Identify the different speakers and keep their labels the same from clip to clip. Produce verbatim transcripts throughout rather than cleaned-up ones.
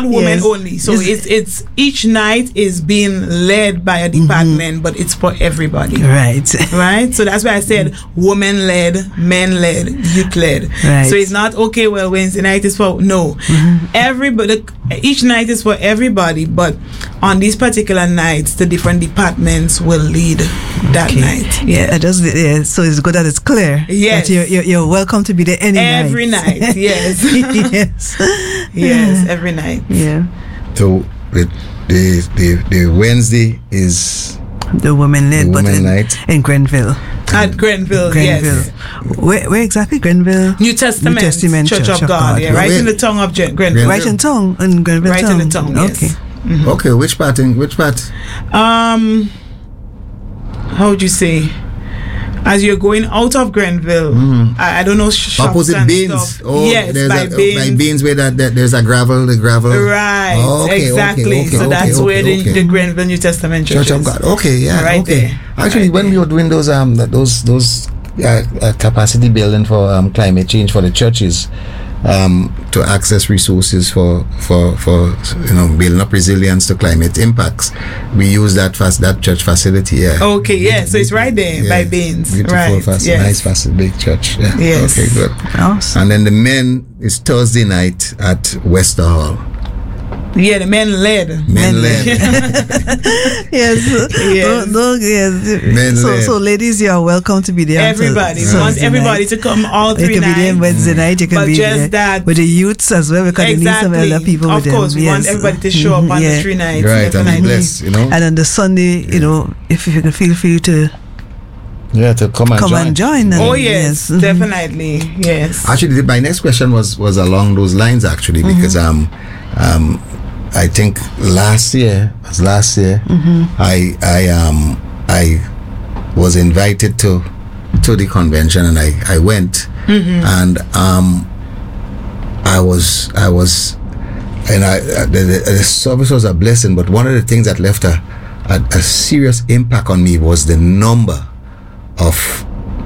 Speaker 1: women
Speaker 2: Yes.
Speaker 1: only. So
Speaker 2: Is-
Speaker 1: it's it's each night is being led by a department,
Speaker 2: Mm-hmm.
Speaker 1: but it's for everybody.
Speaker 2: Right.
Speaker 1: Right, so that's why I said women led, men led, youth led.
Speaker 2: Right.
Speaker 1: So it's not okay. Well, Wednesday night is for no. Everybody, each night is for everybody, but on these particular nights, the different departments will lead that
Speaker 2: Okay.
Speaker 1: night.
Speaker 2: Yeah, I just yeah, so it's good that it's clear.
Speaker 1: Yes.
Speaker 2: That you're, you're, you're welcome to be there any
Speaker 1: Every
Speaker 2: night.
Speaker 1: night, yes.
Speaker 2: yes.
Speaker 1: Yes, every night.
Speaker 2: Yeah.
Speaker 3: So the the the, the Wednesday is
Speaker 2: The women led,
Speaker 3: The
Speaker 2: but
Speaker 3: women
Speaker 2: in,
Speaker 3: night.
Speaker 2: in Grenville.
Speaker 1: At Grenville,
Speaker 2: Grenville.
Speaker 1: yes.
Speaker 2: Where, where exactly? Grenville?
Speaker 1: New Testament,
Speaker 2: New Testament
Speaker 1: Church, of God, yeah, right
Speaker 3: Where-
Speaker 1: in the tongue of Gen- Grenville.
Speaker 2: Right in town, in Grenville
Speaker 1: Right
Speaker 2: town.
Speaker 1: in the tongue, yes.
Speaker 2: Okay.
Speaker 3: okay. Which part? In, which part?
Speaker 1: Um, how would you say? As you're going out of Grenville, I, I don't know. shops
Speaker 3: Opposite
Speaker 1: and
Speaker 3: Baines.
Speaker 1: stuff.
Speaker 3: Oh,
Speaker 1: yes,
Speaker 3: there's
Speaker 1: by
Speaker 3: a,
Speaker 1: Baines.
Speaker 3: by Baines where that, that there's a gravel, the gravel.
Speaker 1: Right,
Speaker 3: Oh, okay,
Speaker 1: exactly.
Speaker 3: okay, okay,
Speaker 1: so
Speaker 3: okay,
Speaker 1: that's
Speaker 3: okay,
Speaker 1: where the,
Speaker 3: okay.
Speaker 1: the Grenville New Testament Church,
Speaker 3: Church of
Speaker 1: is.
Speaker 3: God. Okay, yeah,
Speaker 1: Right
Speaker 3: okay.
Speaker 1: there.
Speaker 3: Actually,
Speaker 1: Right
Speaker 3: when we were doing those um that- those those uh, uh, capacity building for um, climate change for the churches, um, to access resources for for for you know building up resilience to climate impacts, we use that fast that church facility. Yeah.
Speaker 1: Okay, yeah. So it's right there
Speaker 3: Yeah,
Speaker 1: by Baines.
Speaker 3: Beautiful,
Speaker 1: Right.
Speaker 3: fast,
Speaker 1: yes.
Speaker 3: nice, fast, big church. Yeah.
Speaker 1: Yes.
Speaker 3: Okay, good.
Speaker 2: Awesome.
Speaker 3: And then the men is Thursday night at Wester Hall.
Speaker 1: Yeah, the men led.
Speaker 3: Men led.
Speaker 2: Yes.
Speaker 1: Yes.
Speaker 2: Don't- don't- yes.
Speaker 3: Men
Speaker 2: so,
Speaker 3: led.
Speaker 2: so, ladies, you are welcome to be there. on
Speaker 1: Everybody.
Speaker 2: Thursday
Speaker 1: We want
Speaker 2: night.
Speaker 1: everybody to come all
Speaker 2: You
Speaker 1: three
Speaker 2: can be there
Speaker 1: nights.
Speaker 2: Wednesday night. You can
Speaker 1: But
Speaker 2: be
Speaker 1: just
Speaker 2: there
Speaker 1: that-
Speaker 2: with the youths as well, because they need some
Speaker 1: Exactly.
Speaker 2: other people
Speaker 1: Of
Speaker 2: with them.
Speaker 1: course, we want
Speaker 2: Yes.
Speaker 1: everybody to show up on
Speaker 2: Mhm, yeah.
Speaker 1: the three nights.
Speaker 3: Right, and be
Speaker 1: definitely.
Speaker 3: blessed, you know.
Speaker 2: And on the Sunday, you know, if you can feel free to
Speaker 3: Yeah, to come and
Speaker 2: come
Speaker 3: join.
Speaker 2: and join.
Speaker 1: Oh
Speaker 2: and-
Speaker 1: yes,
Speaker 2: mhm.
Speaker 1: definitely. Yes.
Speaker 3: Actually, the- my next question was was along those lines actually, because um um I think last year was last year I I um I was invited to to the convention, and I I went, and um I was I was and I uh, the, the, the service was a blessing, but one of the things that left a a, a serious impact on me was the number of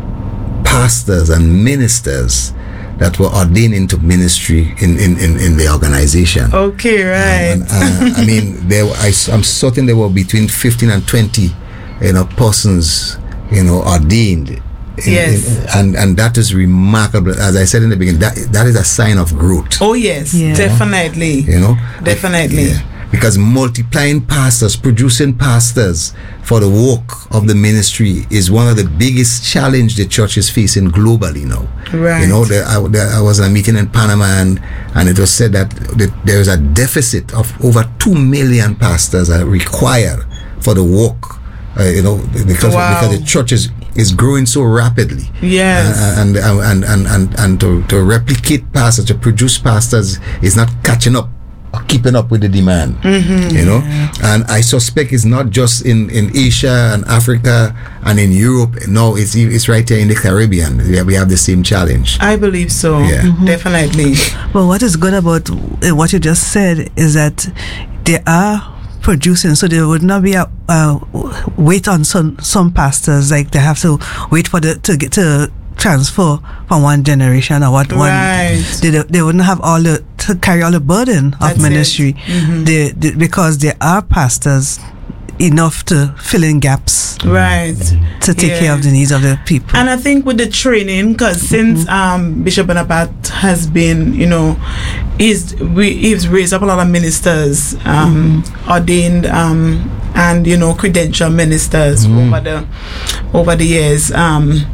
Speaker 3: pastors and ministers that were ordained into ministry in, in, in, in the organization.
Speaker 1: Okay, right.
Speaker 3: And, uh, I mean, there were, I, I'm certain there were between fifteen and twenty, you know, persons, you know, ordained. In,
Speaker 1: Yes.
Speaker 3: in- and and that is remarkable. As I said in the beginning, that that is a sign of growth.
Speaker 1: Oh yes,
Speaker 2: Yeah.
Speaker 1: definitely.
Speaker 3: You know,
Speaker 1: Definitely.
Speaker 3: Yeah. Because multiplying pastors, producing pastors for the work of the ministry is one of the biggest challenge the church is facing globally now.
Speaker 1: Right.
Speaker 3: You know, there, I, there, I was in a meeting in Panama, and, and it was said that the, there is a deficit of over two million pastors are required for the work. Uh, you know, because
Speaker 1: Wow.
Speaker 3: because the church is, is growing so rapidly.
Speaker 1: Yes.
Speaker 3: Uh, and and and and and to, to replicate pastors, to produce pastors, is not catching up or keeping up with the demand.
Speaker 1: Mm-hmm.
Speaker 3: You know, and I suspect it's not just in, in Asia and Africa and in Europe. No, it's it's right here in the Caribbean. We have, we have the same challenge.
Speaker 1: I believe so.
Speaker 3: Yeah. Mhm.
Speaker 1: Definitely.
Speaker 2: Well, what is good about uh, what you just said is that they are producing, so there would not be a uh, wait on some some pastors, like they have to wait for the to get to transfer from one generation or what
Speaker 1: Right.
Speaker 2: one they, they wouldn't have all the to carry all the burden of
Speaker 1: That's it.
Speaker 2: ministry.
Speaker 1: Mhm.
Speaker 2: They, they, because there are pastors enough to fill in gaps
Speaker 1: Right.
Speaker 2: to take
Speaker 1: Yeah.
Speaker 2: care of the needs of the people.
Speaker 1: And I think with the training, because since um, Bishop Bonaparte has been, you know, he's we, he's raised up a lot of ministers, um, ordained um, and you know credentialed ministers over the over the years. Um,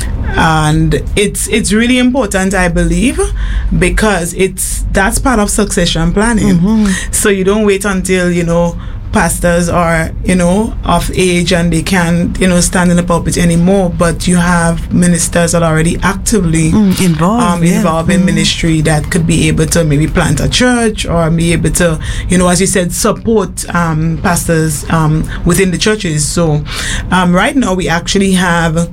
Speaker 1: and it's it's really important, I believe, because it's that's part of succession planning. So you don't wait until you know pastors are you know of age and they can't you know stand in the pulpit anymore, but you have ministers that are already actively
Speaker 2: Mm, involved,
Speaker 1: um,
Speaker 2: yeah.
Speaker 1: involved in ministry that could be able to maybe plant a church or be able to you know as you said support um, pastors um, within the churches. So um, right now we actually have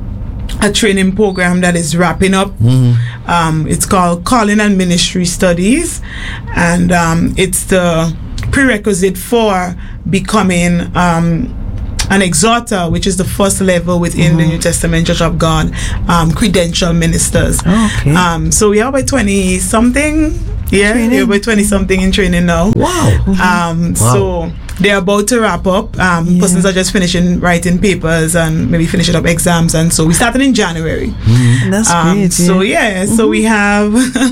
Speaker 1: a training program that is wrapping up. Um, it's called Calling and Ministry Studies, and um, it's the prerequisite for becoming um, an exhorter, which is the first level within the New Testament Church of God, um, credential ministers.
Speaker 2: Okay.
Speaker 1: Um, so we have about twenty something. Yeah,
Speaker 2: training.
Speaker 1: they're about twenty something in training now.
Speaker 3: Wow.
Speaker 1: Um,
Speaker 3: Wow.
Speaker 1: So they're about to wrap up. Um,
Speaker 2: Yeah.
Speaker 1: Persons are just finishing writing papers and maybe finishing up exams, and so we started in January.
Speaker 2: That's
Speaker 1: Um,
Speaker 2: great.
Speaker 1: so
Speaker 2: yeah.
Speaker 1: yeah, so we have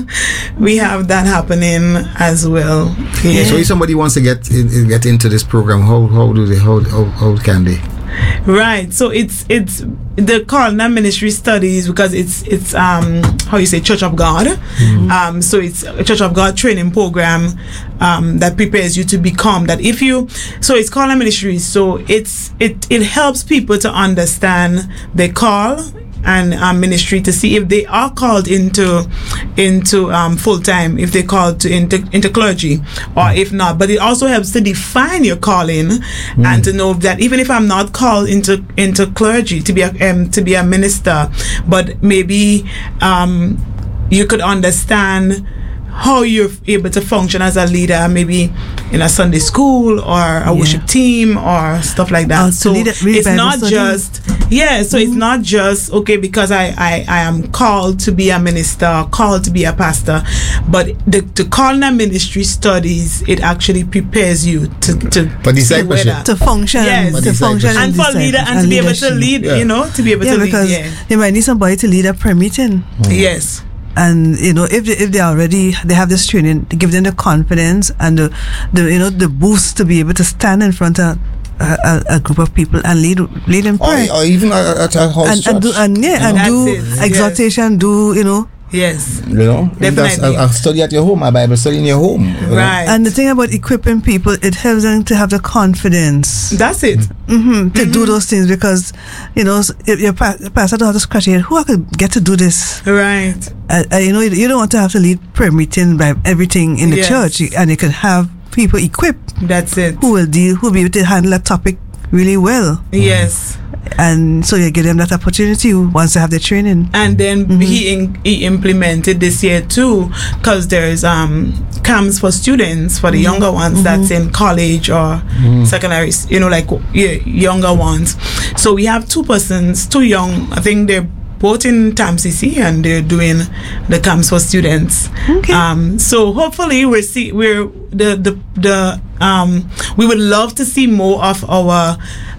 Speaker 1: we have that happening as well. Yeah.
Speaker 3: So if somebody wants to get in, get into this program, how how do they how how, how can they?
Speaker 1: Right. So it's it's the Colna Ministry Studies, because it's it's um how you say Church of God.
Speaker 3: Mm-hmm.
Speaker 1: Um so it's a Church of God training program um that prepares you to become that. If you so it's Colna Ministries, so it's it it helps people to understand their call and um, ministry, to see if they are called into into um, full time, if they're called to into, into clergy, or if not. But it also helps to define your calling, mm. and to know that even if I'm not called into into clergy to be a um, to be a minister, but maybe um, you could understand how you're able to function as a leader, maybe in a Sunday school or a yeah. worship team or stuff like that.
Speaker 2: Oh,
Speaker 1: so
Speaker 2: lead a,
Speaker 1: it's not
Speaker 2: study.
Speaker 1: just yeah so mm-hmm. it's not just okay because I, I I am called to be a minister, called to be a pastor, but the the Colna Ministry Studies, it actually prepares you to to
Speaker 3: for discipleship,
Speaker 2: to function,
Speaker 1: yes,
Speaker 2: to function
Speaker 1: and for leader and, and to be able to lead, yeah. you know, to be able
Speaker 2: yeah,
Speaker 1: to
Speaker 2: because
Speaker 1: lead. Yeah,
Speaker 2: you might need somebody to lead a prayer meeting.
Speaker 1: Mm. Yes.
Speaker 2: And you know, if they, if they already they have this training, to give them the confidence and the, the you know the boost to be able to stand in front of a, a, a group of people and lead lead in prayer,
Speaker 3: or, or even at a house
Speaker 2: and,
Speaker 3: church,
Speaker 2: and do and yeah and
Speaker 1: That's
Speaker 2: do
Speaker 1: it.
Speaker 2: exhortation, yes. do you know.
Speaker 1: Yes,
Speaker 3: you know,
Speaker 1: definitely.
Speaker 3: A, a study at your home, a Bible study in your home, you
Speaker 1: right?
Speaker 3: know?
Speaker 2: And the thing about equipping people, it helps them to have the confidence.
Speaker 1: That's it.
Speaker 2: Mm-hmm, to mm-hmm. do those things, because you know, if your pa- pastor don't have to scratch your head, who I could get to do this,
Speaker 1: right?
Speaker 2: Uh, uh, you know, you, you don't want to have to lead prayer meeting by everything in the
Speaker 1: yes.
Speaker 2: church, and you can have people equipped.
Speaker 1: That's it.
Speaker 2: Who will deal, who will be able to handle a topic really well.
Speaker 1: Yes.
Speaker 2: And so you give them that opportunity once they have their training.
Speaker 1: And then mm-hmm. he in, he implemented this year too, because there's um camps for students, for the mm-hmm. younger ones, mm-hmm. that's in college or mm-hmm. secondary, you know, like yeah, younger ones. So we have two persons, two young, I think they're both in T A M C C, and they're doing the camps for students.
Speaker 2: Okay.
Speaker 1: Um, so hopefully we're see we're the the the um we would love to see more of our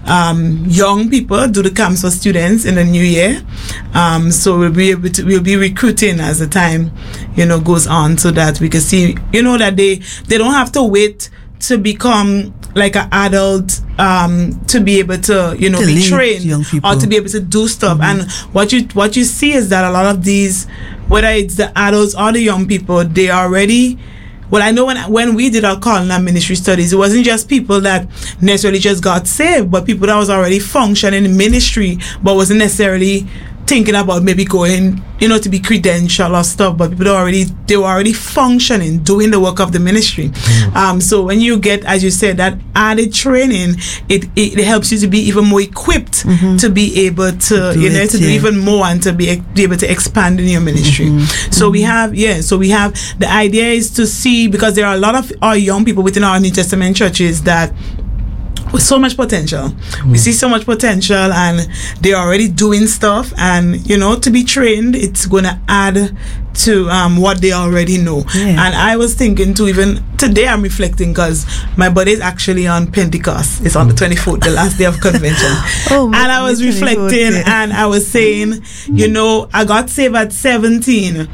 Speaker 1: um young people do the camps for students in the new year. Um, so we'll be able to we'll be recruiting as the time you know goes on, so that we can see you know that they they don't have to wait to become like an adult um to be able to you know
Speaker 2: to
Speaker 1: be trained
Speaker 2: or
Speaker 1: to be able to do stuff. Mm-hmm. And what you what you see is that a lot of these, whether it's the adults or the young people, they already well I know when when we did our Colna Ministry Studies, it wasn't just people that necessarily just got saved, but people that was already functioning in ministry but wasn't necessarily thinking about maybe going, you know, to be credential or stuff, but people already they were already functioning, doing the work of the ministry. Mm. Um, so when you get, as you said, that added training, it it, it helps you to be even more equipped mm-hmm. to be able to, do you know, it, to yeah. do even more and to be, be able to expand in your ministry. Mm-hmm. So mm-hmm. we have, yeah, so we have, the idea is to see, because there are a lot of our young people within our New Testament churches that with so much potential. Mm. We see so much potential, and they're already doing stuff, and you know, to be trained, it's gonna add to um, what they already know. Yeah. And I was thinking too, even today I'm reflecting, because my birthday is actually on Pentecost. It's on the twenty-fourth, the last day of convention. oh, and I was reflecting, yeah. and I was saying, you know, I got saved at seventeen,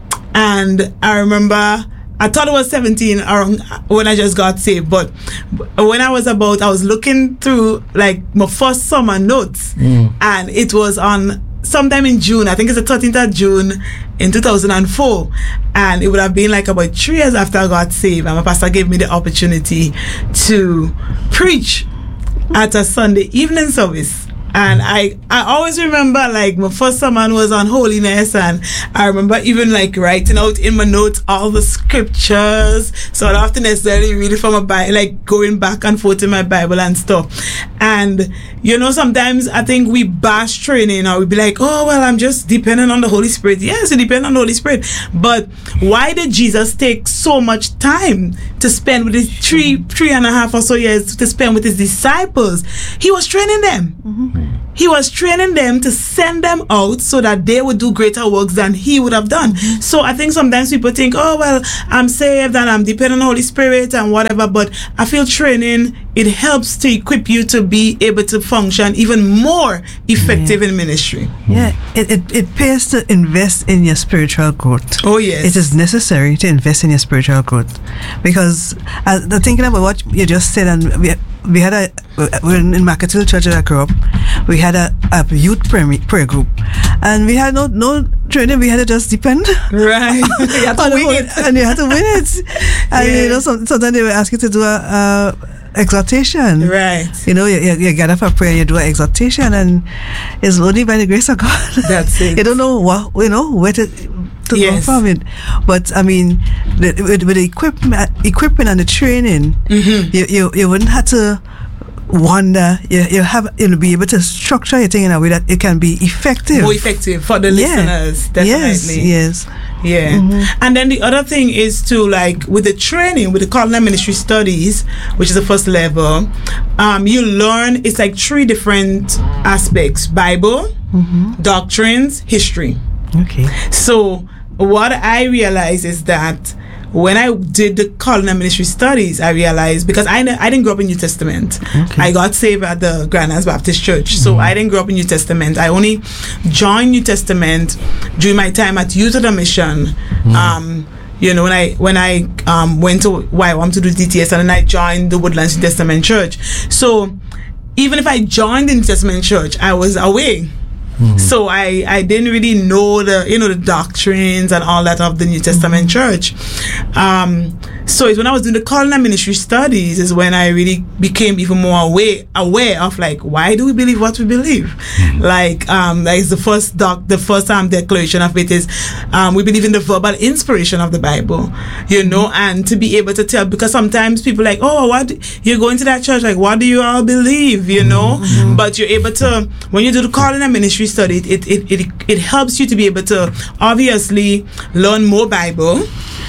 Speaker 1: and I remember I thought it was seventeen around when I just got saved, but when I was about, I was looking through like my first summer notes, mm. and it was on sometime in June. I think it's the thirteenth of June in two thousand four, and it would have been like about three years after I got saved, and my pastor gave me the opportunity to preach at a Sunday evening service. And I, I always remember, like, my first sermon was on holiness, and I remember even, like, writing out in my notes all the scriptures, so I don't have to necessarily read it from a Bible, like, going back and forth in my Bible and stuff. And, you know, sometimes I think we bash training, or we be like, oh, well, I'm just dependent on the Holy Spirit. Yes, you depend on the Holy Spirit. But why did Jesus take so much time to spend with his three, three and a half or so years to spend with his disciples? He was training them. Mm-hmm. He was training them to send them out so that they would do greater works than he would have done. Mm-hmm. So I think sometimes people think, oh, well, I'm saved and I'm dependent on the Holy Spirit and whatever. But I feel training, it helps to equip you to be able to function even more effective yeah. in ministry.
Speaker 2: Yeah, it, it, it pays to invest in your spiritual growth.
Speaker 1: Oh, yes.
Speaker 2: It is necessary to invest in your spiritual growth. Because uh, thinking about what you just said, and we, we had a, we're in Macatill Church that I grew up, we had a, a youth prayer, prayer group, and we had no no training. We had to just depend,
Speaker 1: right? You had to wing it,
Speaker 2: and you had to win it. And yeah. you know, some, sometimes they would ask you to do a, a exhortation,
Speaker 1: right?
Speaker 2: You know, you, you, you get up for prayer, and you do an exhortation, and it's only by the grace of God.
Speaker 1: That's it.
Speaker 2: You don't know what you know where to. to
Speaker 1: yes.
Speaker 2: go from it, but I mean, the, with, with the equipment, equipment and the training, mm-hmm. you, you you wouldn't have to wonder. You you have you'll be able to structure your thing in a way that it can be effective,
Speaker 1: more effective for the
Speaker 2: yeah.
Speaker 1: listeners. Definitely,
Speaker 2: yes, yes.
Speaker 1: Yeah. Mm-hmm. And then the other thing is to, like, with the training, with the Cardinal Ministry Studies, which is the first level, um, you learn, it's like three different aspects: Bible, mm-hmm. doctrines, history.
Speaker 2: Okay.
Speaker 1: So what I realized is that when I did the Cardinal Ministry Studies, I realized, because I, I didn't grow up in New Testament. Okay. I got saved at the Grand Anse Baptist Church. So mm-hmm. I didn't grow up in New Testament. I only joined New Testament during my time at Youth of the Mission. Mm-hmm. Um, you know, when I when I um, went to Y WAM to do D T S, and then I joined the Woodlands New Testament Church. So even if I joined the New Testament Church, I was away. Mm-hmm. So I, I didn't really know the you know the doctrines and all that of the New Testament mm-hmm. Church. Um, so it's when I was doing the Cardinal Ministry Studies is when I really became even more aware aware of, like, why do we believe what we believe? Mm-hmm. Like um like the first doc the first um declaration of it is um we believe in the verbal inspiration of the Bible, you know, mm-hmm. and to be able to tell, because sometimes people are like, oh, what you're going to that church, like, what do you all believe, you know? Mm-hmm. But you're able to, when you do the Cardinal Ministry Study, it, it it it helps you to be able to obviously learn more Bible,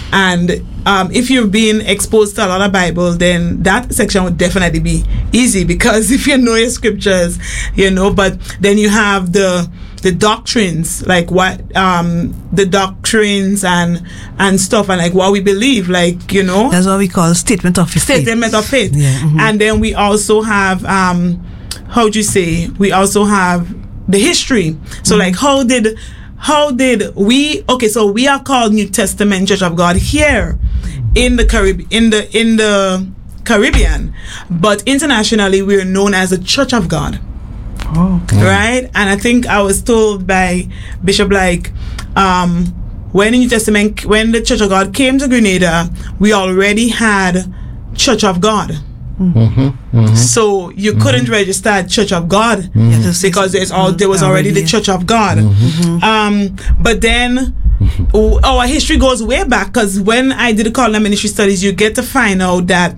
Speaker 1: and um, if you've been exposed to a lot of Bible, then that section would definitely be easy, because if you know your scriptures, you know. But then you have the the doctrines, like what um the doctrines and and stuff, and like what we believe, like, you know,
Speaker 2: that's what we call statement of faith.
Speaker 1: Statement of faith.
Speaker 2: Yeah. Mm-hmm.
Speaker 1: And then we also have um how would you say we also have the history. So mm-hmm. like how did how did we okay so we are called New Testament Church of God here in the Carib in the in the Caribbean, but internationally we're known as the Church of God.
Speaker 2: Oh, okay.
Speaker 1: Right? And I think I was told by Bishop, like, um when the New Testament when the Church of God came to Grenada, we already had Church of God.
Speaker 3: Mm-hmm, mm-hmm.
Speaker 1: So you mm-hmm. couldn't register at Church of God mm-hmm. because there's all there was already the Church of God. Mm-hmm. Um, but then mm-hmm. our history goes way back, because when I did the Cardinal Ministry Studies, you get to find out that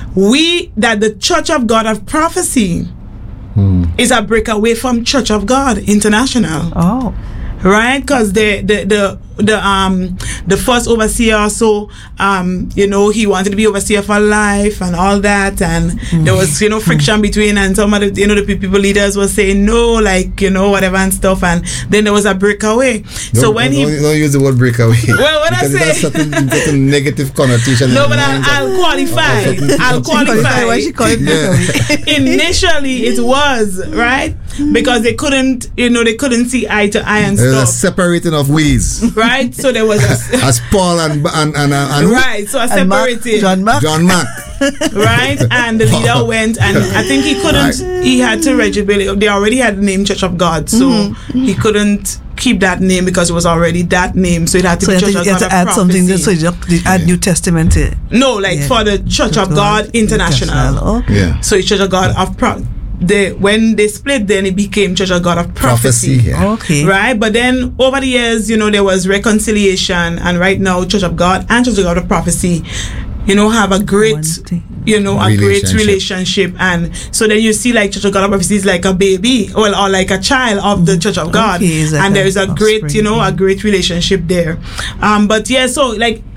Speaker 1: we that the Church of God of Prophecy mm. is a breakaway from Church of God International.
Speaker 2: Oh.
Speaker 1: Right, because the, the the the um the first overseer also um you know he wanted to be overseer for life and all that, and mm. there was you know friction between, and some of the you know the people leaders were saying no, like, you know, whatever and stuff, and then there was a breakaway. Don't, so when
Speaker 3: don't,
Speaker 1: he
Speaker 3: don't use the word breakaway.
Speaker 1: Well, what I say,
Speaker 3: it has certain, certain negative connotation.
Speaker 1: No, but I'll, I'll qualify. I'll qualify.
Speaker 2: Why she call it breakaway?
Speaker 1: Initially, it was right because they couldn't you know they couldn't see eye to eye and stuff.
Speaker 3: A separating of ways,
Speaker 1: right? So there was a
Speaker 3: as Paul and and and, and
Speaker 1: right. So a separating
Speaker 2: John Mark,
Speaker 3: John Mark,
Speaker 1: right? And the leader went, and I think he couldn't. Right. He had to register. They already had the name Church of God, so mm-hmm. he couldn't keep that name because it was already that name. So it had to
Speaker 2: so
Speaker 1: be Church
Speaker 2: to,
Speaker 1: of
Speaker 2: you
Speaker 1: God.
Speaker 2: Had to add
Speaker 1: of
Speaker 2: something.
Speaker 1: Prophecy.
Speaker 2: So you just add yeah. New Testament to it.
Speaker 1: No, like
Speaker 2: yeah.
Speaker 1: for the Church, Church of God, God International. International.
Speaker 2: Okay.
Speaker 1: Yeah. So it's Church of God of Pro. They, when they split, then it became Church of God of Prophecy.
Speaker 3: Prophecy yeah.
Speaker 2: Okay.
Speaker 1: Right? But then over the years, you know, there was reconciliation, and right now Church of God and Church of God of Prophecy, you know, have a great, you know, a great relationship. And so then you see, like, Church of God of Prophecy is like a baby, well, or like a child of the Church of God.
Speaker 2: Okay,
Speaker 1: and there is a great, you know, a great relationship there. Um, but yeah, so like,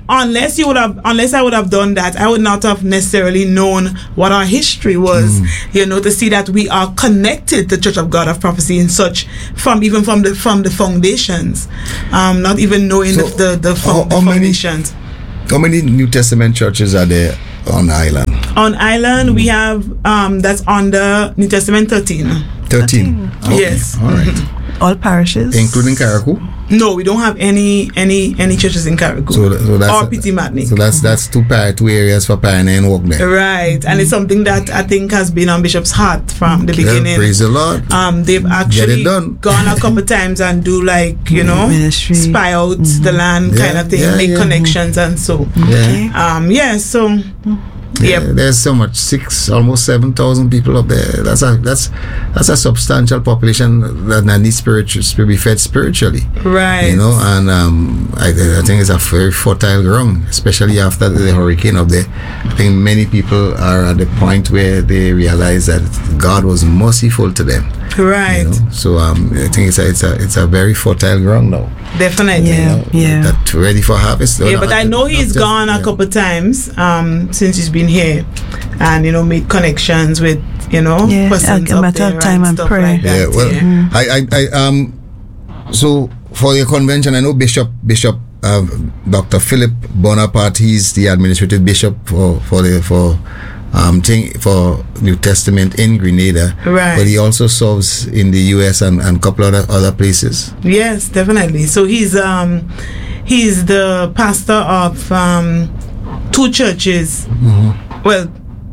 Speaker 1: unless you would have, unless I would have done that, I would not have necessarily known what our history was. Mm. You know, to see that we are connected to Church of God of Prophecy in such from even from the from the foundations, um, not even knowing so the the, the,
Speaker 3: how,
Speaker 1: the
Speaker 3: how
Speaker 1: foundations.
Speaker 3: Many, how many New Testament churches are there on island?
Speaker 1: On island, mm. we have um, that's under New Testament thirteen.
Speaker 3: Thirteen. Okay.
Speaker 1: Yes.
Speaker 3: All right.
Speaker 2: All parishes,
Speaker 3: including Carriacou?
Speaker 1: No, we don't have any any any churches in Carriacou.
Speaker 3: So, so that's
Speaker 1: or P T Matnik.
Speaker 3: So that's that's two par- two areas for pioneer and work there.
Speaker 1: Right, and it's something that I think has been on Bishop's heart from the
Speaker 3: Okay,
Speaker 1: beginning.
Speaker 3: Praise the Lord.
Speaker 1: Um, they've actually gone a couple times and do like you know
Speaker 2: Ministry.
Speaker 1: spy out mm-hmm. the land
Speaker 3: yeah,
Speaker 1: kind of thing,
Speaker 3: yeah,
Speaker 1: make
Speaker 3: yeah.
Speaker 1: connections and so.
Speaker 3: Yeah.
Speaker 1: Um. Yeah. So.
Speaker 3: Yeah,
Speaker 1: Yep.
Speaker 3: there's so much six, almost seven thousand people up there. That's a that's that's a substantial population that needs spiritual to be fed spiritually.
Speaker 1: Right.
Speaker 3: You know, and um, I, I think it's a very fertile ground, especially after the hurricane up there. I think many people are at the point where they realize that God was merciful to them.
Speaker 1: Right.
Speaker 3: You know? So um, I think it's a it's a it's a very fertile ground now.
Speaker 1: Definitely.
Speaker 2: Yeah.
Speaker 3: You know,
Speaker 2: yeah.
Speaker 3: That ready for harvest.
Speaker 1: Yeah, but I know he's
Speaker 3: just,
Speaker 1: gone a
Speaker 3: yeah.
Speaker 1: couple times um, since he's been here, and you know made connections with you know
Speaker 2: yeah,
Speaker 1: persons
Speaker 2: a
Speaker 1: up
Speaker 2: matter
Speaker 1: there
Speaker 2: of time and
Speaker 1: stuff
Speaker 2: prayer.
Speaker 1: like that.
Speaker 3: Yeah, well,
Speaker 1: yeah.
Speaker 3: I, I, I, um, so for your convention, I know Bishop, Bishop, uh, Doctor Philip Bonaparte, he's the administrative bishop for for the for um thing for New Testament in Grenada,
Speaker 1: right?
Speaker 3: But he also serves in the U S and and couple other other places.
Speaker 1: Yes, definitely. So he's um he's the pastor of um two churches. Mm-hmm. Well.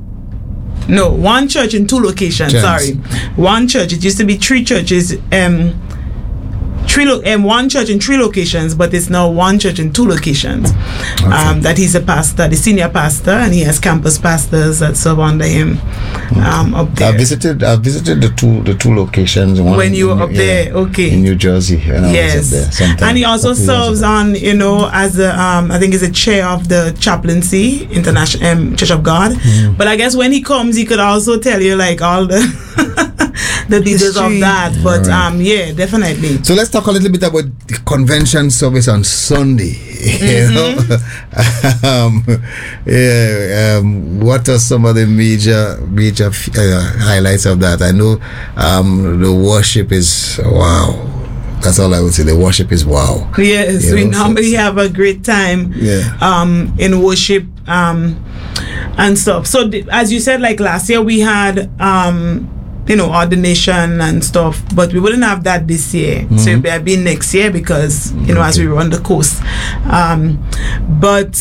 Speaker 1: No, one church in two locations.
Speaker 3: Chance.
Speaker 1: Sorry, one church. It used to be three churches. Um, three lo- um, one church in three locations, but it's now one church in two locations. Okay. Um, that he's a pastor, the senior pastor, and he has campus pastors that serve under him. Um, up there.
Speaker 3: I visited. I visited the two the two locations. One
Speaker 1: when you
Speaker 3: in,
Speaker 1: were up
Speaker 3: yeah,
Speaker 1: there, okay,
Speaker 3: in New Jersey. When
Speaker 1: yes,
Speaker 3: I was up there sometime,
Speaker 1: and he also serves on, you know, as the um, I think he's a chair of the chaplaincy International um, Church of God. Mm. But I guess when he comes, he could also tell you like all the the details of that. But right. um, yeah, definitely.
Speaker 3: So let's talk a little bit about the convention service on Sunday. You
Speaker 1: Mm-hmm.
Speaker 3: know, um, yeah. Um, what are some of the major major uh, highlights of that? I know um, the worship is wow. That's all I would say. The worship is wow.
Speaker 1: Yes,
Speaker 3: you
Speaker 1: we
Speaker 3: know,
Speaker 1: normally
Speaker 3: so,
Speaker 1: have a great time.
Speaker 3: Yeah.
Speaker 1: Um, in worship. Um, and stuff. So th- as you said, like last year we had um. you know, ordination and stuff, but we wouldn't have that this year. Mm-hmm. So it'll be next year because, you know, okay. as we run the course. Um, but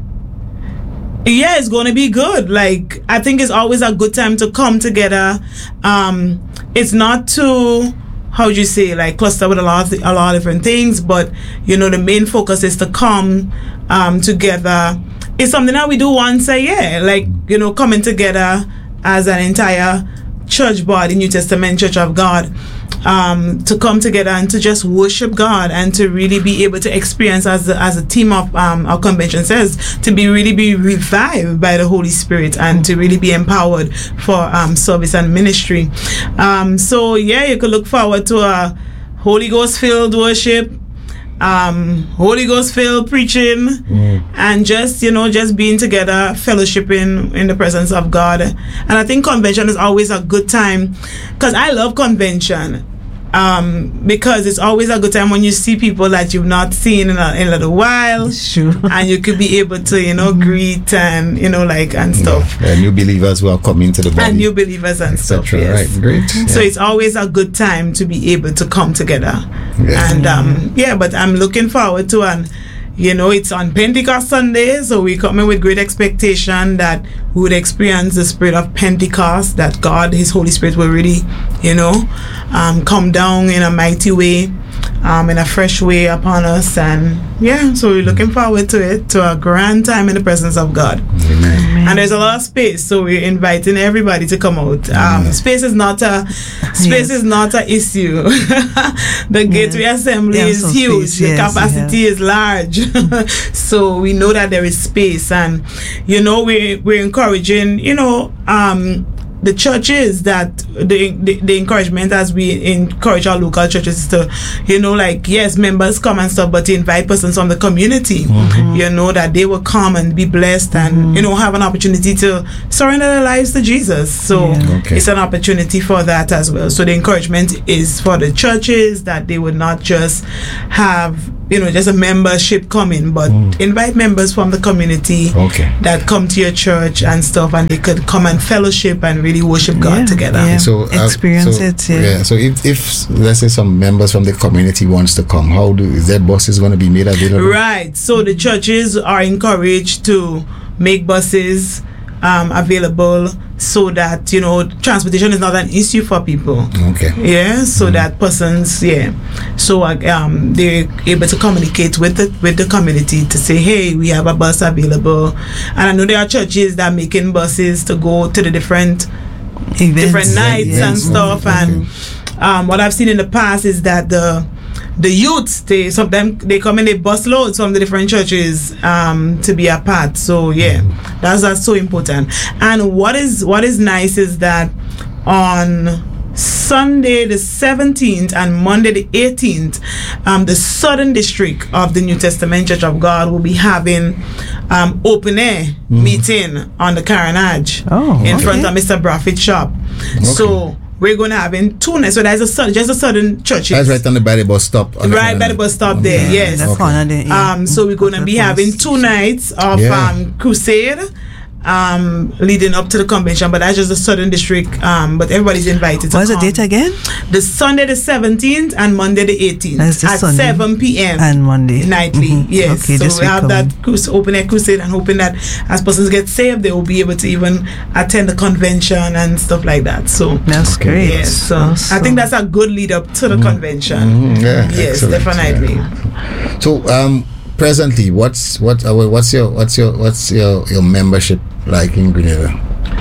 Speaker 1: yeah, it's going to be good. Like, I think it's always a good time to come together. Um, it's not too, how would you say, like cluster with a lot of th- a lot of different things, but you know, the main focus is to come um, together. It's something that we do once a year, like, you know, coming together as an entire church body, New Testament Church of God, um, to come together and to just worship God and to really be able to experience, as the, as a team of um, our convention says, to be really be revived by the Holy Spirit and to really be empowered for um, service and ministry. Um, so yeah, you could look forward to a Holy Ghost filled worship, um, Holy Ghost filled preaching, mm. and just, you know, just being together, fellowshipping in the presence of God. And I think convention is always a good time, because I love convention, um, because it's always a good time when you see people that you've not seen in a, in a little while.
Speaker 2: It's true.
Speaker 1: And you could be able to, you know, mm-hmm. greet and, you know, like, and stuff.
Speaker 3: Yeah, new believers who are coming to the body.
Speaker 1: And new believers and stuff, yes.
Speaker 3: Right, great.
Speaker 1: So yeah. It's always a good time to be able to come together. Yeah. And, um, yeah, but I'm looking forward to an, you know, it's on Pentecost Sunday, so we come in with great expectation that we would experience the spirit of Pentecost, that God, His Holy Spirit will really, you know, um, come down in a mighty way, um, in a fresh way upon us. And yeah, so we're looking forward to it, to a grand time in the presence of God.
Speaker 3: Amen.
Speaker 1: And there's a lot of space, so we're inviting everybody to come out. Um, space is not a space yes. is not an issue. The Gateway yeah. Assembly yeah, is huge. Space, the yes, capacity yeah. is large. So we know that there is space, and you know we we're encouraging, you know, um the churches that the, the the encouragement as we encourage our local churches is to, you know, like, yes, members come and stuff, but to invite persons from the community, mm-hmm. you know, that they will come and be blessed and, mm-hmm. you know, have an opportunity to surrender their lives to Jesus. So
Speaker 2: Yeah.
Speaker 3: Okay.
Speaker 1: it's an opportunity for that as well. So the encouragement is for the churches that they would not just have, you know, just a membership coming, but
Speaker 3: Mm.
Speaker 1: invite members from the community
Speaker 3: Okay.
Speaker 1: that come to your church and stuff, and they could come and fellowship and really worship God
Speaker 2: Yeah,
Speaker 1: together.
Speaker 2: yeah.
Speaker 3: So uh,
Speaker 2: Experience
Speaker 3: so,
Speaker 2: it, yeah.
Speaker 3: So if, if let's say some members from the community wants to come, how do is their buses going to be made available?
Speaker 1: Right. So the churches are encouraged to make buses um, available so that, you know, transportation is not an issue for people.
Speaker 3: Okay.
Speaker 1: Yeah, so
Speaker 3: Mm-hmm.
Speaker 1: that persons, yeah, so uh, um, they're able to communicate with the with the community to say, hey, we have a bus available, and I know there are churches that are making buses to go to the different
Speaker 2: Events.
Speaker 1: different nights
Speaker 2: Yeah.
Speaker 1: and stuff.
Speaker 3: Okay.
Speaker 1: And um, what I've seen in the past is that the the youths, they sometimes they come in, they bus loads from the different churches um, to be a part. So yeah, that's that's so important. And what is what is nice is that on Sunday the seventeenth and Monday the eighteenth, um, the Southern District of the New Testament Church of God will be having um, open air meeting on the Carnage
Speaker 2: Oh,
Speaker 1: in
Speaker 2: okay.
Speaker 1: front of Mister Braffit's shop. So we're going to have in two nights. So there's a sud- just a Southern churches.
Speaker 3: That's right on the by the bus stop. on the
Speaker 1: Right by
Speaker 3: corner.
Speaker 1: the bus stop there,
Speaker 3: Okay.
Speaker 1: yes.
Speaker 2: In the
Speaker 3: Okay.
Speaker 2: corner there, yeah.
Speaker 1: Um, so we're going to be having two nights of
Speaker 3: Yeah.
Speaker 1: um, crusade um, leading up to the convention, but that's just the Southern District. Um, but everybody's invited to
Speaker 2: What's the
Speaker 1: come.
Speaker 2: date again?
Speaker 1: The Sunday the seventeenth and Monday the eighteenth
Speaker 2: That's this
Speaker 1: at
Speaker 2: Sunday
Speaker 1: seven p.m.
Speaker 2: And Monday.
Speaker 1: nightly.
Speaker 2: Mhm.
Speaker 1: Yes.
Speaker 2: Okay,
Speaker 1: so
Speaker 2: this
Speaker 1: we
Speaker 2: week
Speaker 1: have
Speaker 2: coming.
Speaker 1: that crus- open air crusade and hoping that as persons get saved, they will be able to even attend the convention and stuff like that. So
Speaker 2: That's great.
Speaker 1: yes, so
Speaker 2: Awesome.
Speaker 1: I think that's a good lead up to the convention.
Speaker 3: Mhm, yeah,
Speaker 1: Yes,
Speaker 3: excellent.
Speaker 1: definitely.
Speaker 3: Yeah. So um, presently, what's what uh, what's your what's your what's your your membership like in Grenada?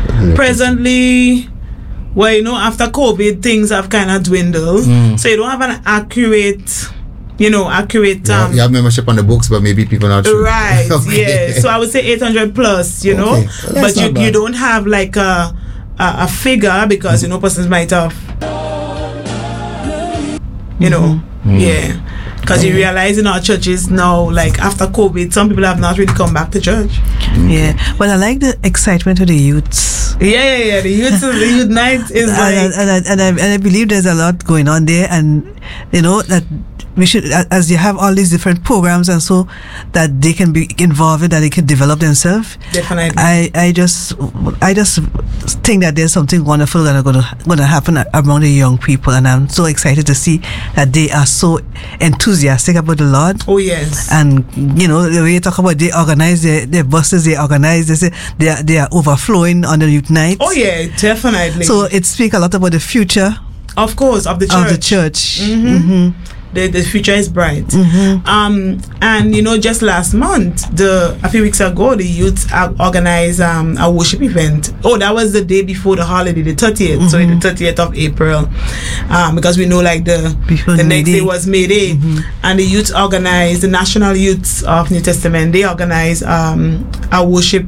Speaker 1: Presently, well, you know, after COVID, things have kind of dwindled,
Speaker 3: Mm.
Speaker 1: so you don't have an accurate, you know, accurate.
Speaker 3: You have,
Speaker 1: Um,
Speaker 3: you have membership on the books, but maybe people not sure.
Speaker 1: Right.
Speaker 3: Okay.
Speaker 1: Yeah. So I would say eight hundred plus. You know,
Speaker 3: Okay. Well, that's
Speaker 1: but you
Speaker 3: not bad.
Speaker 1: you don't have like a a, a figure because you know persons might have, you know,
Speaker 3: Mm.
Speaker 1: yeah. Because you realize in our churches now, like after COVID, some people have not really come back to church.
Speaker 2: Yeah, but I like the excitement of the youths.
Speaker 1: Yeah, yeah, yeah. The youth, the youth night is
Speaker 2: and,
Speaker 1: like.
Speaker 2: I, and, I, and, I, and I believe there's a lot going on there, and you know that we should, a- as you have all these different programs and so that they can be involved in, that they can develop themselves.
Speaker 1: Definitely.
Speaker 2: I, I just I just think that there's something wonderful that are going to going to happen among the young people, and I'm so excited to see that they are so enthusiastic about the Lord.
Speaker 1: Oh yes.
Speaker 2: And you know the way you talk about they organize their, their buses, they organize, they say they are, they are overflowing on the youth nights.
Speaker 1: Oh yeah, definitely.
Speaker 2: So it speaks a lot about the future
Speaker 1: of course, of the church.
Speaker 2: of the church.
Speaker 1: Mhm.
Speaker 2: Mhm.
Speaker 1: The, the future is bright.
Speaker 2: Mhm.
Speaker 1: Um, and you know, just last month, the a few weeks ago, the youth uh, organized um, a worship event. Oh, that was the day before the holiday, the thirtieth. So the thirtieth of April, um, because we know like the
Speaker 2: Before
Speaker 1: the
Speaker 2: May
Speaker 1: next
Speaker 2: Day.
Speaker 1: day was May Day, and the youth organized, the National Youths of New Testament, they organized um, a worship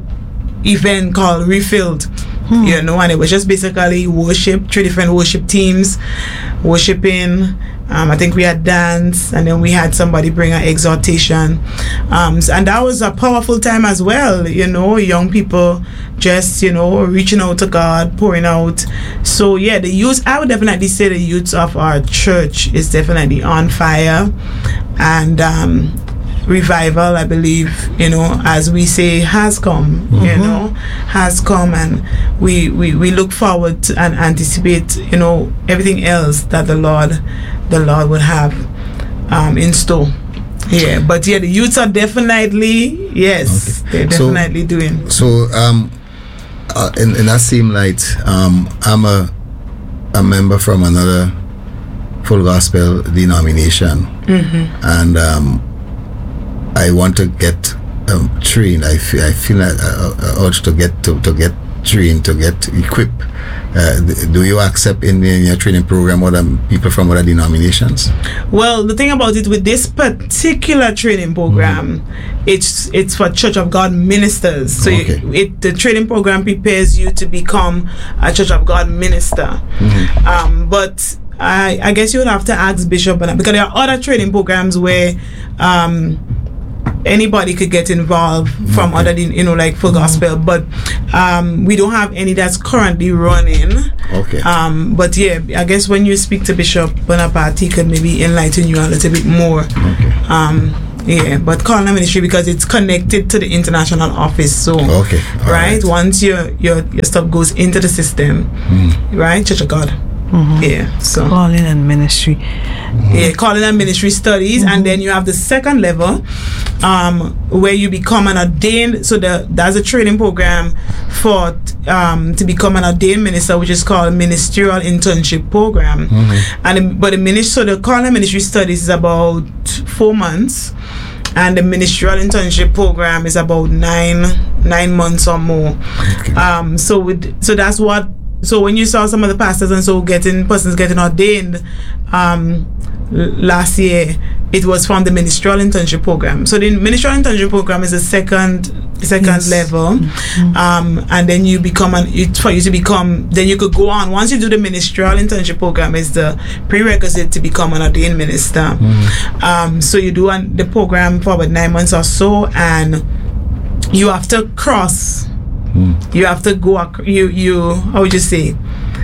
Speaker 1: event called Refilled. You know, and it was just basically worship, three different worship teams worshiping. Um, I think we had dance, and then we had somebody bring an exhortation, um, s- and that was a powerful time as well. You know, young people just you know reaching out to God, pouring out. So yeah, the youth. I would definitely say the youth of our church is definitely on fire, and um, revival, I believe, you know, as we say, has come, you know, has come, and we, we, we look forward to and anticipate, you know, everything else that the Lord, the Lord would have um, in store. Yeah, but yeah, the youths are definitely, yes,
Speaker 3: Okay.
Speaker 1: they're
Speaker 3: So-
Speaker 1: definitely doing.
Speaker 3: So um, uh, in, in that same light, um, I'm a a member from another full gospel denomination, and um, I want to get um, trained. I feel I feel like I, I urge to get to, to get trained to get equipped. Uh, do you accept in, in your training program other people from other denominations?
Speaker 1: Well, the thing about it with this particular training program, mm-hmm. it's it's for Church of God ministers. So
Speaker 3: okay.
Speaker 1: you, it the training program prepares you to become a Church of God minister. Mm-hmm. Um, but I, I guess you would have to ask Bishop, because there are other training programs where um, anybody could get involved from okay. other, you know, like full gospel, but um, we don't have any that's currently running.
Speaker 3: Okay.
Speaker 1: Um, but yeah, I guess when you speak to Bishop Bonaparte, he could maybe enlighten you a little bit more.
Speaker 3: Okay.
Speaker 1: Um, yeah, but Colonna Ministry, because it's connected to the international office, so
Speaker 3: okay.
Speaker 1: right? right once your your your stuff goes into the system, mm. right? Church of God. Mm-hmm. Yeah, so
Speaker 2: calling and ministry.
Speaker 1: Mm-hmm. Yeah, calling and ministry studies, mm-hmm. and then you have the second level, um, where you become an ordained. So the that's a training program for um to become an ordained minister, which is called ministerial internship program. Mm-hmm. And but the ministry, so the calling and ministry studies is about four months, and the ministerial internship program is about nine nine months or more. Okay. Um, so with so that's what. So when you saw some of the pastors and so getting persons getting ordained um, l- last year, it was from the ministerial internship program. So the ministerial internship program is a second second yes. level, mm-hmm. um, and then you become an it, for you to become. Then you could go on once you do the ministerial internship program. Is the prerequisite to become an ordained minister. Mm-hmm. Um, so you do an, the program for about nine months or so, and you have to cross. Mm. You have to go. Ac- you you how would you say?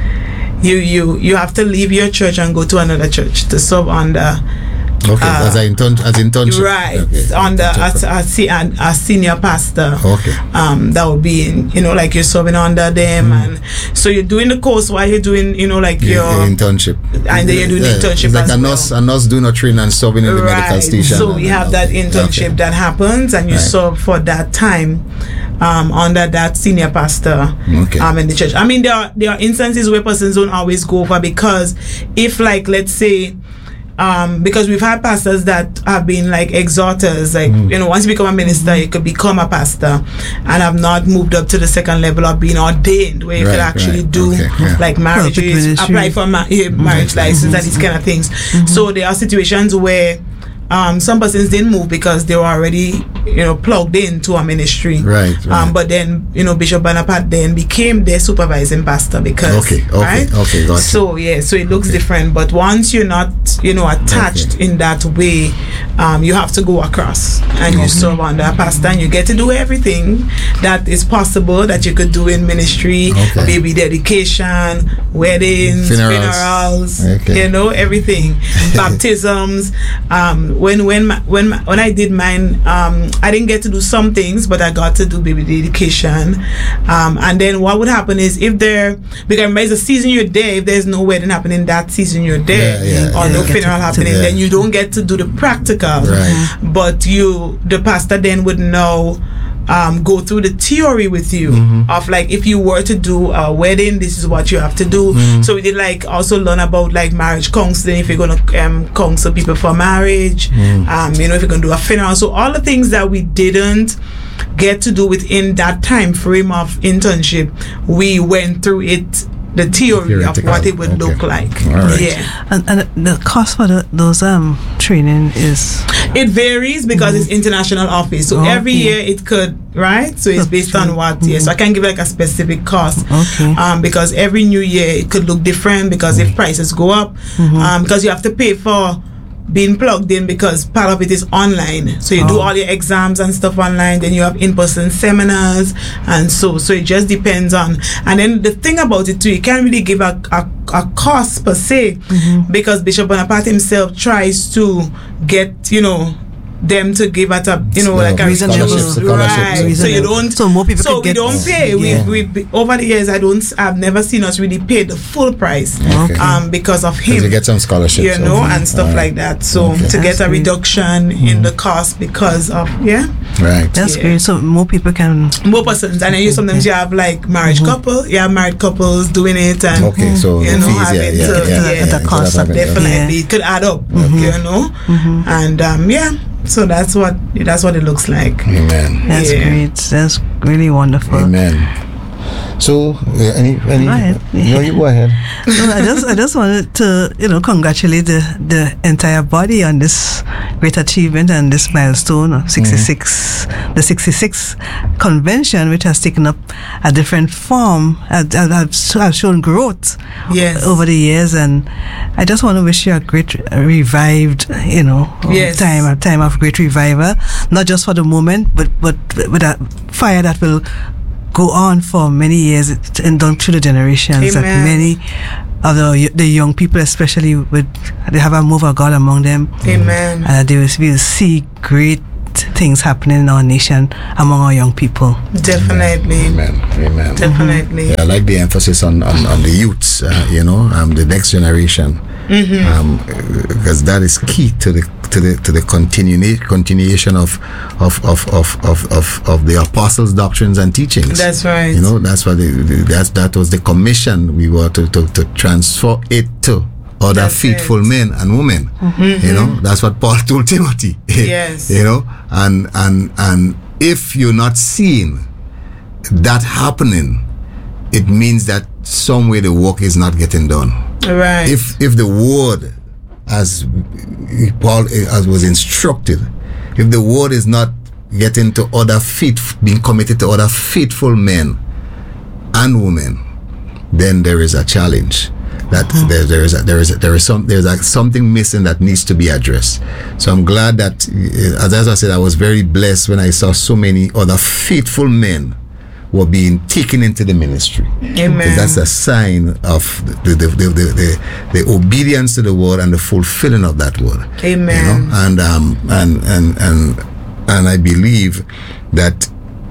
Speaker 1: You you you have to leave your church and go to another church to serve under.
Speaker 3: Okay, uh, as an intern, as internship.
Speaker 1: Right,
Speaker 3: okay.
Speaker 1: under as a, a, a senior pastor.
Speaker 3: Okay.
Speaker 1: Um, that would be in, you know, like you're serving under them, mm. and so you're doing the course while you're doing, you know, like
Speaker 3: yeah,
Speaker 1: your
Speaker 3: internship,
Speaker 1: and then you're doing
Speaker 3: yeah,
Speaker 1: internship.
Speaker 3: It's like
Speaker 1: as
Speaker 3: a
Speaker 1: well.
Speaker 3: nurse, a nurse doing a training and serving in the
Speaker 1: right.
Speaker 3: medical station.
Speaker 1: So we have that internship okay. that happens, and you right. serve for that time um, under that senior pastor
Speaker 3: okay.
Speaker 1: um, in the church. I mean, there are there are instances where persons don't always go over, because if, like, let's say. Um, because we've had pastors that have been like exhorters, like mm. you know, once you become a minister, you could become a pastor, and have not moved up to the second level of being ordained, where you right, could actually right. do okay, yeah. like marriages, apply for ma- yeah, marriage mm-hmm. license mm-hmm. and these kind of things. Mm-hmm. So there are situations where um, some persons didn't move because they were already, you know, plugged into a ministry.
Speaker 3: Right, right.
Speaker 1: Um, but then, you know, Bishop Bonaparte then became their supervising pastor because,
Speaker 3: okay, okay,
Speaker 1: right?
Speaker 3: okay, gotcha.
Speaker 1: So, yeah, so it looks
Speaker 3: okay.
Speaker 1: different. But once you're not, you know, attached okay. in that way, um, you have to go across and okay. you serve under a pastor, and you get to do everything that is possible that you could do in ministry, okay. baby dedication, weddings, funerals, funerals okay. you know, everything, baptisms. Um, when when my, when my, when I did mine, um, I didn't get to do some things, but I got to do baby dedication. Um, and then what would happen is, if there, because remember, it's a season you're there. If there's no wedding happening that season you're there,
Speaker 3: yeah, yeah,
Speaker 1: or
Speaker 3: yeah,
Speaker 1: no funeral to, happening, to, yeah. then you don't get to do the practical.
Speaker 3: Right.
Speaker 1: But you, the pastor, then would know. Um, go through the theory with you mm-hmm. of like, if you were to do a wedding, this is what you have to do. Mm-hmm. So we did like also learn about like marriage counseling, if you're going to um, counsel people for marriage, mm-hmm. um, you know, if you're going to do a funeral. So all the things that we didn't get to do within that time frame of internship, we went through it. The theory of what it would okay. look like.
Speaker 3: Right.
Speaker 1: Yeah.
Speaker 2: And, and the cost for the, those um training is?
Speaker 1: It varies because mm-hmm. it's international office. So okay. every year it could, right? So it's based on what mm-hmm. year. So I can't give like a specific cost.
Speaker 2: Okay.
Speaker 1: Um, because every new year it could look different, because mm-hmm. if prices go up, mm-hmm. um, because you have to pay for being plugged in, because part of it is online, so you oh. do all your exams and stuff online, then you have in-person seminars, and so so it just depends on. And then the thing about it too, you can't really give a, a, a cost per se, mm-hmm. because Bishop Bonaparte himself tries to get, you know, them to give at a, you know,
Speaker 3: yeah,
Speaker 1: like a
Speaker 2: reasonable,
Speaker 1: right.
Speaker 2: Reasonable.
Speaker 1: So you don't.
Speaker 2: So more people.
Speaker 1: So
Speaker 2: could
Speaker 1: we
Speaker 2: get
Speaker 1: don't pay.
Speaker 2: Yeah.
Speaker 1: We we over the years, I don't. I've never seen us really pay the full price.
Speaker 3: Okay.
Speaker 1: Um, because of him.
Speaker 3: You get some scholarships,
Speaker 1: you know,
Speaker 3: okay.
Speaker 1: and stuff
Speaker 3: right.
Speaker 1: like that. So
Speaker 3: okay.
Speaker 1: to
Speaker 2: That's
Speaker 1: get a
Speaker 2: great.
Speaker 1: reduction mm. in the cost because of yeah.
Speaker 3: Right.
Speaker 2: That's
Speaker 1: yeah.
Speaker 2: great. So more people can.
Speaker 1: More persons, and then you sometimes you have like marriage mm-hmm. couple. You have married couples doing it, and
Speaker 3: okay, so
Speaker 1: you know,
Speaker 3: fees, yeah,
Speaker 1: having
Speaker 3: yeah,
Speaker 1: to,
Speaker 3: yeah,
Speaker 1: yeah,
Speaker 3: yeah,
Speaker 2: the
Speaker 3: yeah,
Speaker 2: cost
Speaker 3: so
Speaker 2: of
Speaker 1: definitely
Speaker 2: yeah.
Speaker 1: it could add up,
Speaker 3: Mm-hmm.
Speaker 1: you know,
Speaker 2: mm-hmm.
Speaker 1: and um, yeah. So that's what that's what it looks like.
Speaker 3: Amen.
Speaker 2: That's
Speaker 1: yeah.
Speaker 2: great. That's really wonderful.
Speaker 3: Amen. So, uh, any, any,
Speaker 2: Go ahead.
Speaker 3: no, you go ahead.
Speaker 2: No, I just I just wanted to you know congratulate the, the entire body on this great achievement and this milestone of sixty-six, mm. the sixty-sixth convention, which has taken up a different form, has, has shown growth
Speaker 1: yes.
Speaker 2: over the years, and I just want to wish you a great revived you know
Speaker 1: yes.
Speaker 2: time, a time of great revival, not just for the moment, but but with a fire that will go on for many years and down through the generations.
Speaker 1: Amen.
Speaker 2: That many of the, the young people, especially, with they have a move of God among them.
Speaker 1: Amen.
Speaker 2: And they will, we will see great things happening in our nation among our young people.
Speaker 1: Definitely.
Speaker 3: Amen. Amen.
Speaker 1: Definitely.
Speaker 3: Yeah, I like the emphasis on, on, on the youths, uh, you know, um, the next generation. Mm-hmm. Um, because that is key to the to the to the continua- continuation of of, of, of, of, of of the apostles' doctrines and teachings.
Speaker 1: That's right.
Speaker 3: You know, that's what the, the, that's that was the commission we were to, to, to transfer it to other
Speaker 1: That's
Speaker 3: faithful
Speaker 1: it.
Speaker 3: men and women. Mm-hmm. You know, that's what Paul told Timothy.
Speaker 1: Yes.
Speaker 3: You know, and and and if you're not seeing that happening, it means that some way the work is not getting done.
Speaker 1: Right.
Speaker 3: If if the word, as Paul as was instructed, if the word is not getting to other faith, being committed to other faithful men and women, then there is a challenge. That mm-hmm. there, there is a, there is a, there is some there's a, something missing that needs to be addressed. So I'm glad that, as, as I said, I was very blessed when I saw so many other faithful men were being taken into the ministry.
Speaker 1: Amen.
Speaker 3: Because that's a sign of the the, the, the, the the obedience to the word and the fulfilling of that word.
Speaker 1: Amen.
Speaker 3: You know? And um and and and and I believe that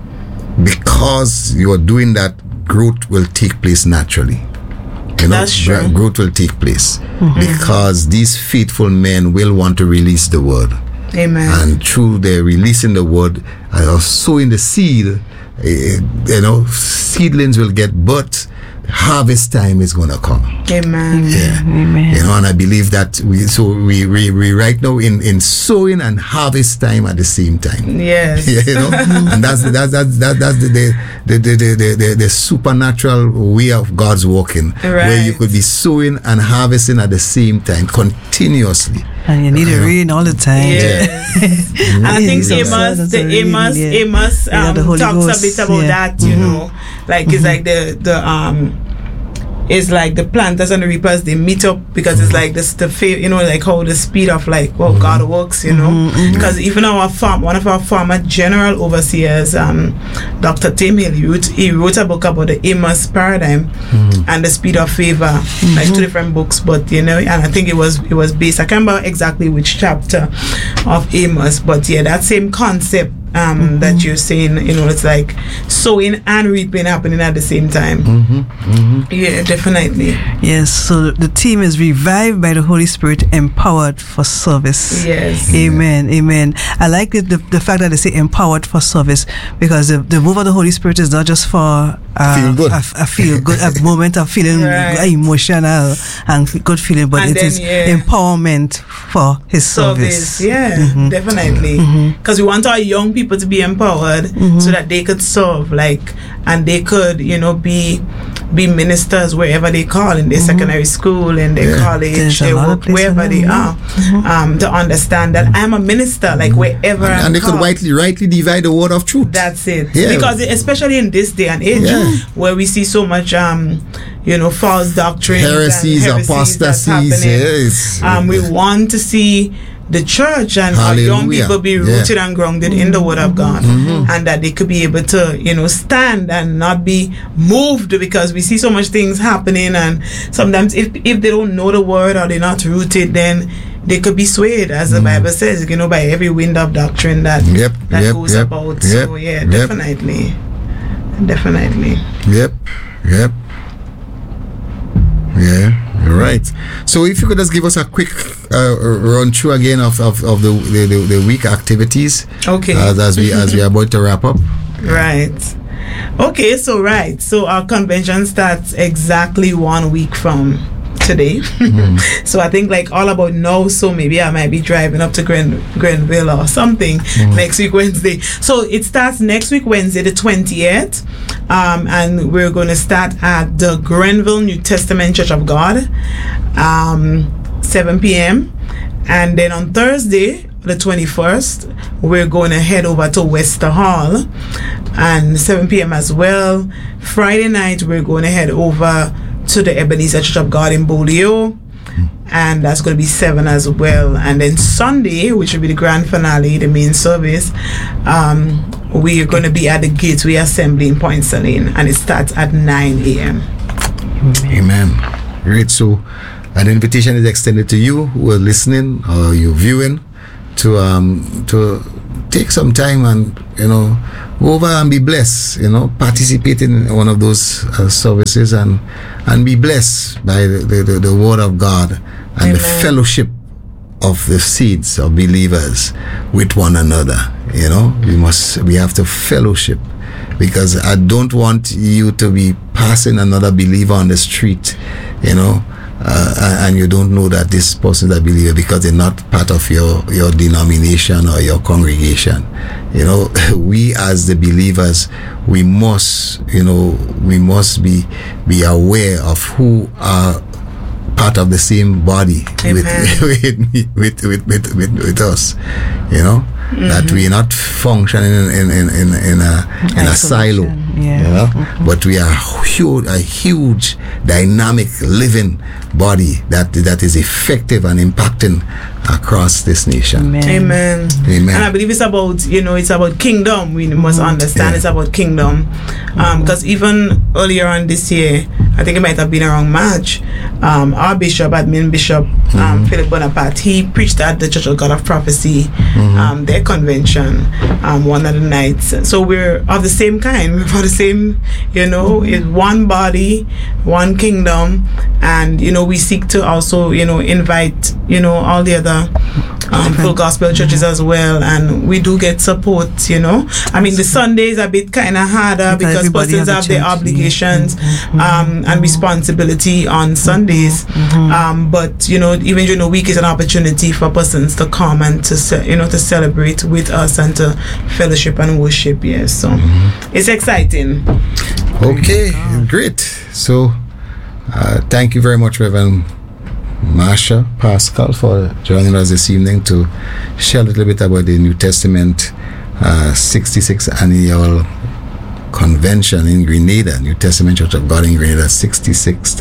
Speaker 3: because you are doing that, growth will take place naturally. You know,
Speaker 1: That's true.
Speaker 3: growth will take place mm-hmm. because these faithful men will want to release the word.
Speaker 1: Amen.
Speaker 3: And through their releasing the word, uh, sowing the seed, uh, you know, seedlings will get, but harvest time is going to come.
Speaker 1: Amen.
Speaker 3: Yeah.
Speaker 2: Amen.
Speaker 3: You know, and I believe that we, so we, we, we right now in, in sowing and harvest time at the same time.
Speaker 1: Yes.
Speaker 3: Yeah, you know, and that's that's that's that's, that's the, the, the, the, the, the, the supernatural way of God's working,
Speaker 1: right.
Speaker 3: where you could be sowing and harvesting at the same time continuously.
Speaker 2: And you need
Speaker 3: uh,
Speaker 2: a rain all the time.
Speaker 1: Yes. And I think
Speaker 2: Jesus.
Speaker 1: Amos,
Speaker 2: That's
Speaker 1: the
Speaker 2: a really,
Speaker 1: Amos,
Speaker 2: yeah.
Speaker 1: Amos
Speaker 2: Yeah,
Speaker 1: um,
Speaker 2: the Holy
Speaker 1: talks
Speaker 2: Ghost,
Speaker 1: a bit about
Speaker 2: yeah.
Speaker 1: that, you
Speaker 2: Mm-hmm.
Speaker 1: know, like it's like the the um. It's like the planters and the reapers, they meet up because it's like this the fa- you know, like how the speed of like oh mm-hmm. God works, you know, because mm-hmm. even our farm one of our farmer general overseers, um Doctor Tim Hill, he wrote, he wrote a book about the Amos paradigm mm-hmm. and the speed of favor, mm-hmm. like two different books, but you know, and I think it was it was based, I can't remember exactly which chapter of Amos, but yeah, that same concept um mm-hmm. that you're saying, you know, it's like sowing and reaping happening at the same time.
Speaker 3: Mm-hmm. Mm-hmm.
Speaker 1: Yeah, definitely.
Speaker 2: Yes, so the team is revived by the Holy Spirit, empowered for service.
Speaker 1: Yes.
Speaker 2: Amen. Amen. I like it, the, the fact that they say empowered for service, because the, the move of the Holy Spirit is not just for uh,
Speaker 3: feel good.
Speaker 2: A, a feel good, a moment of feeling
Speaker 1: right.
Speaker 2: emotional and good feeling, but
Speaker 1: and
Speaker 2: it
Speaker 1: then,
Speaker 2: is
Speaker 1: yeah.
Speaker 2: empowerment for His service.
Speaker 1: service. Yeah,
Speaker 2: mm-hmm.
Speaker 1: definitely. Because mm-hmm. we want our young people to be empowered mm-hmm. so that they could serve, like, and they could, you know, be be ministers wherever they call, in their mm-hmm. secondary school, in their yeah. college, they work, wherever they are, mm-hmm. um, to understand that I'm a minister, like wherever
Speaker 3: and,
Speaker 1: I'm
Speaker 3: and they
Speaker 1: called.
Speaker 3: could rightly rightly divide the word of truth.
Speaker 1: That's it.
Speaker 3: Yeah.
Speaker 1: Because it, especially in this day and age,
Speaker 3: yeah.
Speaker 1: where we see so much, um, you know, false doctrines,
Speaker 3: heresies,
Speaker 1: and heresies
Speaker 3: apostasies. Yes.
Speaker 1: Um, we want to see the church and our young people be rooted yeah. and grounded in the word of God, mm-hmm. and that they could be able to, you know, stand and not be moved, because we see so much things happening, and sometimes if if they don't know the word or they're not rooted, then they could be swayed, as the mm. Bible says, you know, by every wind of doctrine that
Speaker 3: yep,
Speaker 1: that
Speaker 3: yep,
Speaker 1: goes
Speaker 3: yep,
Speaker 1: about.
Speaker 3: Yep,
Speaker 1: so yeah,
Speaker 3: yep.
Speaker 1: definitely, definitely.
Speaker 3: Yep, yep. Yeah, you're right. So if you could just give us a quick uh, run through again of, of, of the, the, the, the week activities.
Speaker 1: Okay.
Speaker 3: Uh, as we as we are about to wrap up.
Speaker 1: Right. Okay, so right. So our convention starts exactly one week from today. Mm. So I think like all about now, so maybe I might be driving up to Gren- Grenville or something mm. next week Wednesday. So it starts next week Wednesday the twentieth, um, and we're going to start at the Grenville New Testament Church of God, um, seven p.m. and then on Thursday the twenty-first we're going to head over to Wester Hall and seven p.m. as well. Friday night we're going to head over to the Ebenezer Church of God in Bolio, and that's going to be seven as well. And then Sunday, which will be the grand finale, the main service, um, we are going to be at the Gateway Assembly in Point Saline, and it starts at nine a.m.
Speaker 3: Amen. Great. So an invitation is extended to you who are listening or you're viewing to um to take some time and, you know, go over and be blessed, you know, participate in one of those uh, services and and be blessed by the, the, the, the word of God and Amen. The fellowship of the seeds of believers with one another. You know, we must, we have to fellowship, because I don't want you to be passing another believer on the street, you know, Uh, and you don't know that this person is a believer because they're not part of your, your denomination or your congregation. You know, we as the believers, we must, you know, we must be be aware of who are part of the same body with with, with, with, with, with, with us, you know. Mm-hmm. That we are not functioning in in in, in, in a in a silo, yeah. You know? Mm-hmm. But we are huge, a huge, dynamic, living body that that is effective and impacting across this nation.
Speaker 1: Amen. Amen. Amen. And I believe it's about, you know, it's about kingdom. We must mm-hmm. understand yeah. it's about kingdom, because um, even earlier on this year, I think it might have been around March, um, our bishop, admin bishop, um, mm-hmm. Philip Bonaparte, he preached at the Church of God of Prophecy, mm-hmm. um, their convention, um, one of the nights. So we're of the same kind, we're of the same, you know, it's one body, one kingdom, and, you know, we seek to also, you know, invite, you know, all the other um, full gospel churches mm-hmm. as well, and we do get support, you know. I mean, the Sundays are a bit kind of harder because persons have their obligations mm-hmm. um, and responsibility on Sundays, mm-hmm. um, but, you know, even during the week is an opportunity for persons to come and to, ce- you know, to celebrate with us and to fellowship and worship. Yes, so mm-hmm. it's exciting.
Speaker 3: Okay, great. So uh, thank you very much, Reverend Marsha Pascal, for joining us this evening to share a little bit about the New Testament uh, sixty-sixth annual convention in Grenada, New Testament Church of God in Grenada, sixty-sixth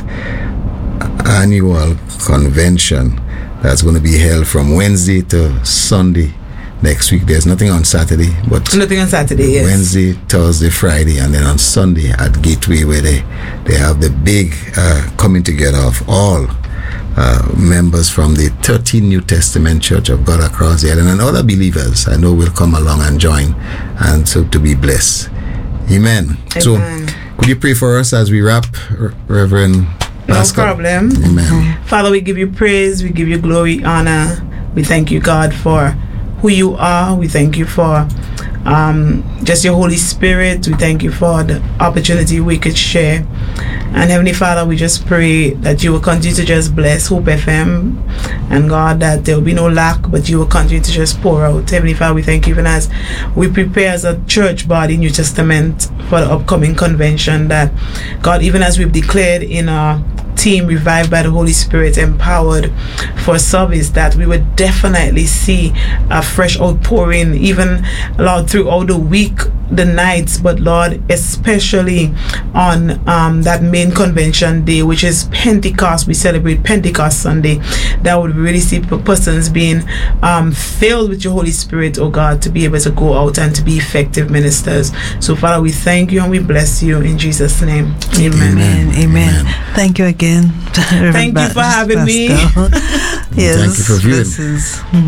Speaker 3: annual convention that's going to be held from Wednesday to Sunday next week. There's nothing on Saturday, but
Speaker 1: nothing on Saturday, yes.
Speaker 3: Wednesday, Thursday, Friday, and then on Sunday at Gateway, where they, they have the big uh, coming together of all Uh, members from the thirteen New Testament Church of God across the island, and other believers I know will come along and join, and so to be blessed. Amen. Amen. So could you pray for us as we wrap, Reverend Pascal?
Speaker 1: No problem.
Speaker 3: Amen.
Speaker 1: Father, we give you praise, we give you glory, honor. We thank you, God, for who you are. We thank you for um, just your Holy Spirit. We thank you for the opportunity we could share. And Heavenly Father, we just pray that you will continue to just bless Hope F M, and God, that there will be no lack, but you will continue to just pour out. Heavenly Father, we thank you even as we prepare as a church body, New Testament, for the upcoming convention, that God, even as we've declared in our team, revived by the Holy Spirit, empowered for service, that we would definitely see a fresh outpouring, even, Lord, throughout the week, the nights, but Lord, especially on um, that main convention day, which is Pentecost. We celebrate Pentecost Sunday. That would really see persons being um, filled with your Holy Spirit, oh God, to be able to go out and to be effective ministers. So Father, we thank you and we bless you in Jesus' name. Amen.
Speaker 2: Amen. Amen. Amen. Thank you again.
Speaker 1: Thank you for having me.
Speaker 2: Yes.
Speaker 3: Thank you for viewing.